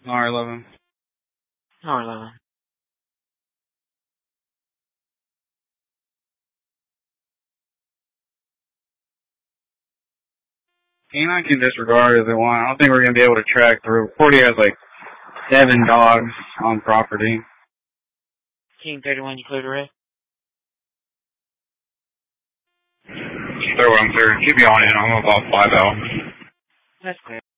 R11. R11. Canine can disregard if they want. I don't think we're going to be able to track through. 40 has like 7 dogs on property. Team 31, you clear to rest? 31, sir. Keep me on in. I'm about 5 out. That's clear.